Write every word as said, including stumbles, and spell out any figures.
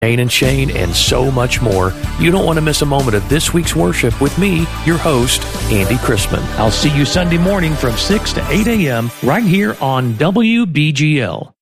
Shane and Shane, and so much more. You don't want to miss a moment of this week's worship with me, your host, Andy Chrisman. I'll see you Sunday morning from six to eight a.m. right here on W B G L.